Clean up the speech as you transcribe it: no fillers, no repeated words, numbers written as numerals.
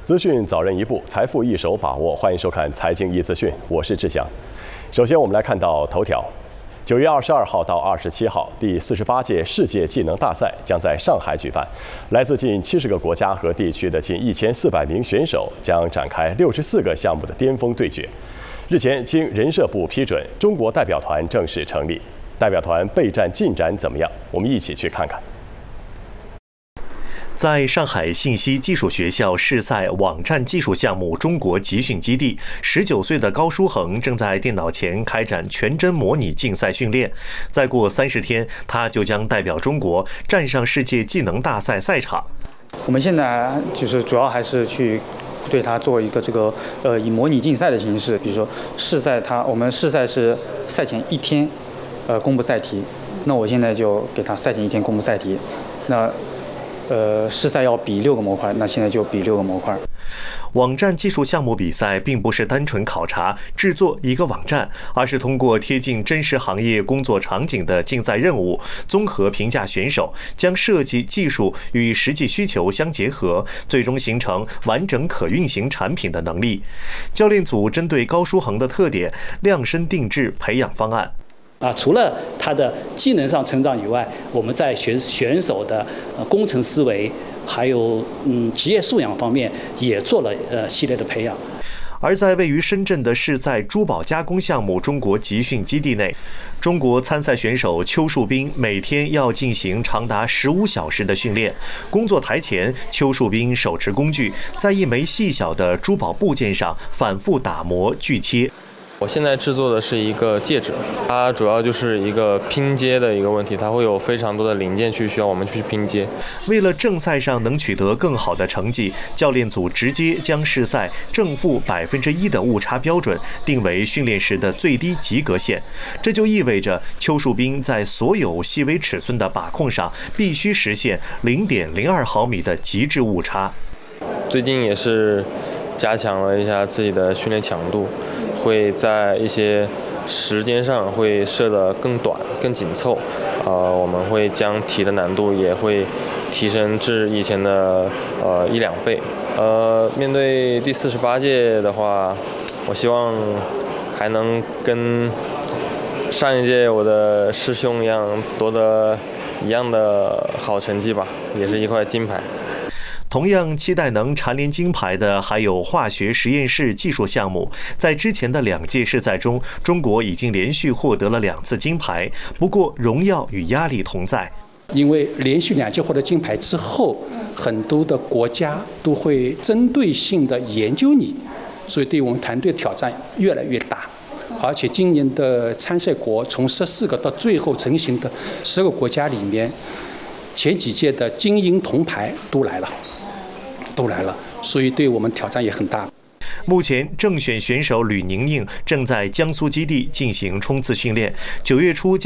资讯早人一步，财富一手把握。欢迎收看《财经一资讯》，我是志祥。首先，我们来看到头条：9月22号到27号，第48届世界技能大赛将在上海举办。来自近70个国家和地区的近1400名选手将展开64个项目的巅峰对决。日前，经人社部批准，中国代表团正式成立。代表团备战进展怎么样？我们一起去看看。 在上海信息技术学校世赛网站技术项目中国集训基地，19岁的高书恒正在电脑前开展全真模拟竞赛训练。再过30天，他就将代表中国站上世界技能大赛赛场。 我们现在就是主要还是去对它做一个以模拟竞赛的形式，比如说试赛我们试赛是赛前1天公布赛题，那我现在就给他赛前1天公布赛题，那试赛要比6个模块，那现在就比6个模块。 网站技术项目比赛并不是单纯考察制作一个网站，而是通过贴近真实行业工作场景的竞赛任务，综合评价选手，将设计技术与实际需求相结合，最终形成完整可运行产品的能力。教练组针对高书恒的特点，量身定制培养方案。 除了他的技能上成长以外，我们在选手的工程思维，还有职业素养方面也做了系列的培养。 而在位于深圳的世赛珠宝加工项目中国集训基地内，中国参赛选手邱树斌每天要进行长达15小时的训练。工作台前，邱树斌手持工具，在一枚细小的珠宝部件上反复打磨锯切。 我现在制作的是一个戒指，它主要就是一个拼接的一个问题，它会有非常多的零件需要我们去拼接。 为了正赛上能取得更好的成绩，教练组直接将试赛正负1%的误差标准定为训练时的最低及格线。这就意味着邱树斌在所有细微尺寸的把控上必须实现0.02毫米的极致误差。 最近也是加强了一下自己的训练强度，会在一些时间上会设得更短、更紧凑。我们会将题的难度也会提升至以前的1-2倍。面对第48届的话，我希望还能跟上一届我的师兄一样夺得一样的好成绩吧，也是一块金牌。 同样期待能蝉联金牌的还有化学实验室技术项目。在之前的2届世赛中，中国已经连续获得了2次金牌，不过荣耀与压力同在。 因为连续2届获得金牌之后，很多的国家都会针对性的研究你，所以对我们团队的挑战越来越大。而且今年的参赛国从14个到最后成型的10个国家里面，前几届的金银铜牌都来了，所以对我们挑战也很大。 目前正选选手吕宁宁正在江苏基地进行冲刺训练，9月初